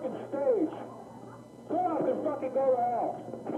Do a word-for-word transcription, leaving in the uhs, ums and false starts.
fucking stage. Go up and fucking go to hell.